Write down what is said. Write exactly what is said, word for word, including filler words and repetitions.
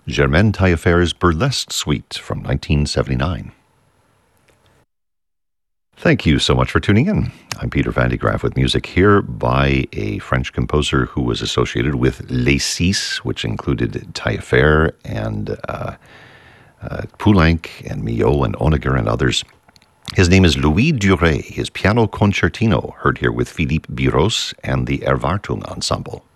Germaine Taillefer's Burlesque Suite from nineteen seventy-nine. Thank you so much for tuning in. I'm Peter Van de Graaff with music here by a French composer who was associated with Les Six, which included Taillefer and uh, uh, Poulenc and Milhaud and Honegger and others. His name is Louis Duret. His piano concertino, heard here with Philippe Biros and the Erwartung Ensemble.